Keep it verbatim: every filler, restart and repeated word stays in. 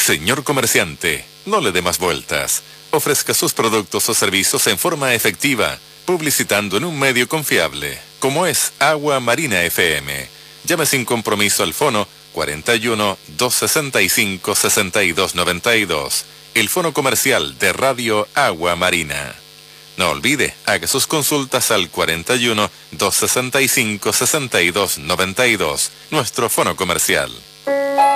Señor comerciante, no le dé más vueltas. Ofrezca sus productos o servicios en forma efectiva, publicitando en un medio confiable, como es Agua Marina F M. Llame sin compromiso al fono cuarenta y uno, doscientos sesenta y cinco, sesenta y dos noventa y dos, el fono comercial de Radio Agua Marina. No olvide, haga sus consultas al cuarenta y uno, doscientos sesenta y cinco, sesenta y dos noventa y dos, nuestro fono comercial.